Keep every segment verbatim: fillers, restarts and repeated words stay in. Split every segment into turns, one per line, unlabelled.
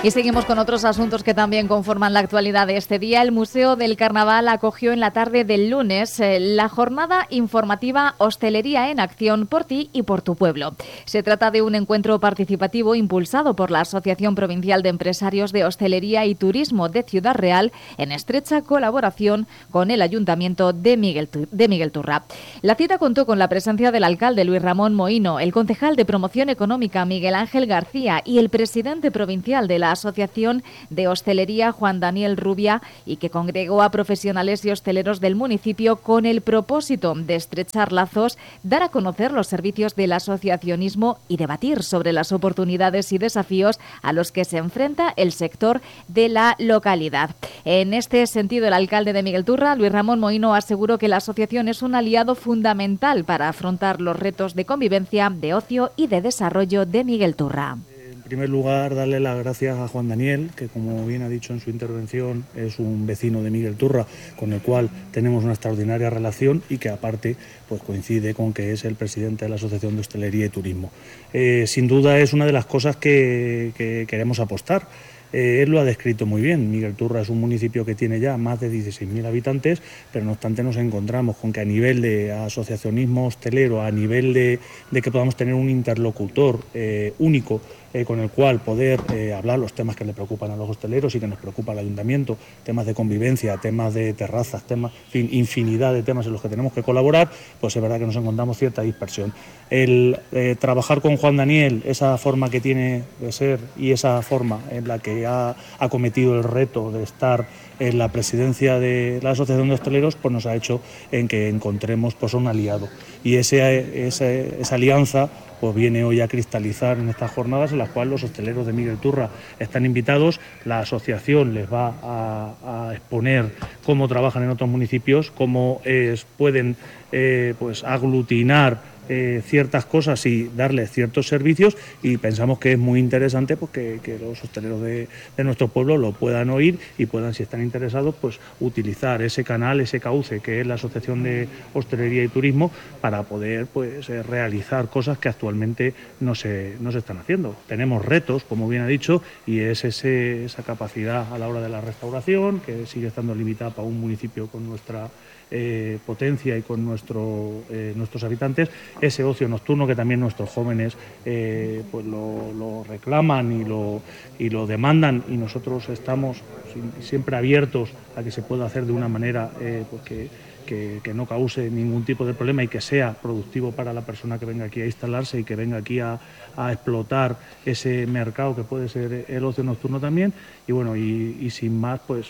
Y seguimos con otros asuntos que también conforman la actualidad de este día. El Museo del Carnaval acogió en la tarde del lunes eh, la jornada informativa Hostelería en Acción por ti y por tu pueblo. Se trata de un encuentro participativo impulsado por la Asociación Provincial de Empresarios de Hostelería y Turismo de Ciudad Real en estrecha colaboración con el Ayuntamiento de Miguel, de Miguel Turra. La cita contó con la presencia del alcalde Luis Ramón Mohino, el concejal de Promoción Económica Miguel Ángel García y el presidente provincial de la Asociación de Hostelería Juan Daniel Rubia, y que congregó a profesionales y hosteleros del municipio con el propósito de estrechar lazos, dar a conocer los servicios del asociacionismo y debatir sobre las oportunidades y desafíos a los que se enfrenta el sector de la localidad. En este sentido, el alcalde de Miguel Turra, Luis Ramón Mohino, aseguró que la asociación es un aliado fundamental para afrontar los retos de convivencia, de ocio y de desarrollo de Miguel Turra.
En primer lugar, darle las gracias a Juan Daniel, que como bien ha dicho en su intervención, es un vecino de Miguel Turra, con el cual tenemos una extraordinaria relación y que aparte pues coincide con que es el presidente de la Asociación de Hostelería y Turismo. Eh, sin duda es una de las cosas que, que queremos apostar. Eh, él lo ha descrito muy bien. Miguel Turra es un municipio que tiene ya más de dieciséis mil habitantes, pero no obstante nos encontramos con que a nivel de asociacionismo hostelero, a nivel de, de que podamos tener un interlocutor eh, único, Eh, con el cual poder eh, hablar los temas que le preocupan a los hosteleros y que nos preocupa al ayuntamiento, temas de convivencia, temas de terrazas, temas, en fin, infinidad de temas en los que tenemos que colaborar, pues es verdad que nos encontramos cierta dispersión. El eh, trabajar con Juan Daniel, esa forma que tiene de ser y esa forma en la que ha acometido el reto de estar en la presidencia de la Asociación de Hosteleros, pues nos ha hecho en que encontremos pues un aliado. Y ese, ese, esa alianza pues viene hoy a cristalizar en estas jornadas en las cuales los hosteleros de Miguel Turra están invitados. La asociación les va a, a exponer cómo trabajan en otros municipios, cómo eh, pueden eh, pues aglutinar Eh, ciertas cosas y darles ciertos servicios, y pensamos que es muy interesante pues, que, que los hosteleros de, de nuestro pueblo lo puedan oír y puedan, si están interesados, pues utilizar ese canal, ese cauce que es la Asociación de Hostelería y Turismo para poder pues eh, realizar cosas que actualmente no se, no se están haciendo. Tenemos retos, como bien ha dicho, y es ese, esa capacidad a la hora de la restauración, que sigue estando limitada para un municipio con nuestra Eh, potencia y con nuestro, eh, nuestros habitantes, ese ocio nocturno que también nuestros jóvenes eh, pues lo, lo reclaman y lo, y lo demandan, y nosotros estamos siempre abiertos a que se pueda hacer de una manera eh, pues que, que, que no cause ningún tipo de problema y que sea productivo para la persona que venga aquí a instalarse y que venga aquí a, a explotar ese mercado que puede ser el ocio nocturno también. Y bueno, y, y sin más, pues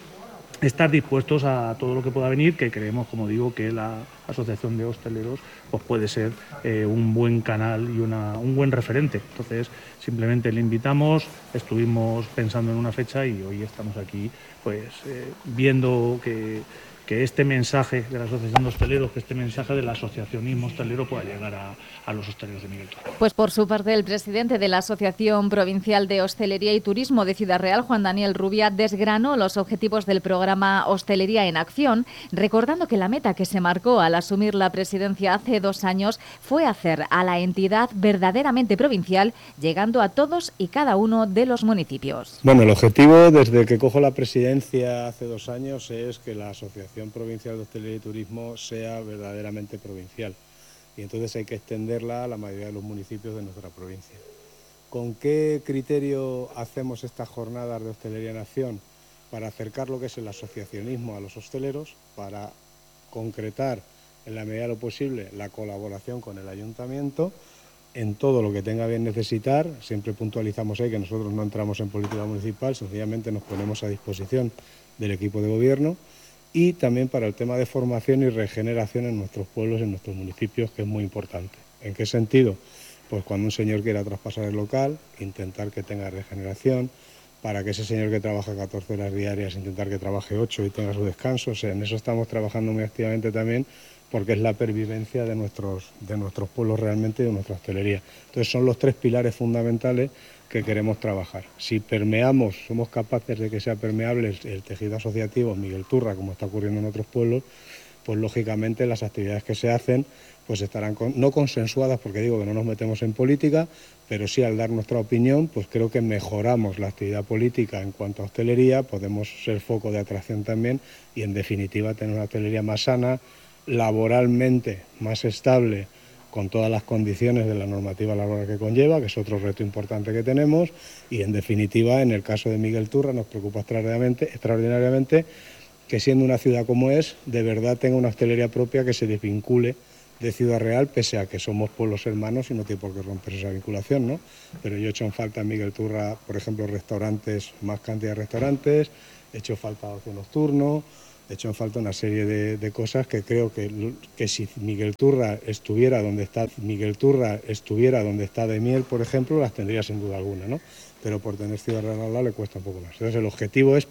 estar dispuestos a todo lo que pueda venir, que creemos, como digo, que la Asociación de Hosteleros pues puede ser eh, un buen canal y una, un buen referente. Entonces, simplemente le invitamos, estuvimos pensando en una fecha y hoy estamos aquí pues eh, viendo que, que este mensaje de la Asociación de Hosteleros, que este mensaje del asociacionismo hostelero pueda llegar a, a los hosteleros de Miguel Turra.
Pues por su parte, el presidente de la Asociación Provincial de Hostelería y Turismo de Ciudad Real, Juan Daniel Rubia, desgranó los objetivos del programa Hostelería en Acción, recordando que la meta que se marcó al asumir la presidencia hace dos años fue hacer a la entidad verdaderamente provincial, llegando a todos y cada uno de los municipios.
Bueno, el objetivo desde que cojo la presidencia hace dos años es que la Asociación Provincial de Hostelería y Turismo sea verdaderamente provincial, y entonces hay que extenderla a la mayoría de los municipios de nuestra provincia. ¿Con qué criterio hacemos estas jornadas de Hostelería en Acción? Para acercar lo que es el asociacionismo a los hosteleros, para concretar en la medida de lo posible la colaboración con el ayuntamiento en todo lo que tenga bien necesitar. Siempre puntualizamos ahí que nosotros no entramos en política municipal, sencillamente nos ponemos a disposición del equipo de gobierno, y también para el tema de formación y regeneración en nuestros pueblos, en nuestros municipios, que es muy importante. ¿En qué sentido? Pues cuando un señor quiera traspasar el local, intentar que tenga regeneración, para que ese señor que trabaja catorce horas diarias, intentar que trabaje ocho y tenga su descanso. O sea, en eso estamos trabajando muy activamente también, porque es la pervivencia de nuestros, de nuestros pueblos realmente y de nuestra hostelería. Entonces son los tres pilares fundamentales que queremos trabajar. Si permeamos, somos capaces de que sea permeable el, el tejido asociativo en Miguel Turra, como está ocurriendo en otros pueblos, pues lógicamente las actividades que se hacen pues estarán con, no consensuadas, porque digo que no nos metemos en política, pero sí al dar nuestra opinión, pues creo que mejoramos la actividad política en cuanto a hostelería, podemos ser foco de atracción también y en definitiva tener una hostelería más sana, laboralmente más estable, con todas las condiciones de la normativa laboral que conlleva, que es otro reto importante que tenemos, y en definitiva, en el caso de Miguel Turra, nos preocupa extraordinariamente, extraordinariamente que siendo una ciudad como es, de verdad tenga una hostelería propia que se desvincule de Ciudad Real, pese a que somos pueblos hermanos y no tiene por qué romperse esa vinculación, ¿no? Pero yo he hecho en falta en Miguel Turra, por ejemplo, restaurantes, más cantidad de restaurantes, he hecho falta ocio nocturno, he hecho en falta una serie de, de cosas que creo que, que si Miguel Turra estuviera donde está Miguel Turra estuviera donde está Daimiel, por ejemplo, las tendría sin duda alguna, ¿no? Pero por tener Ciudad Real al lado le cuesta un poco más. Entonces el objetivo es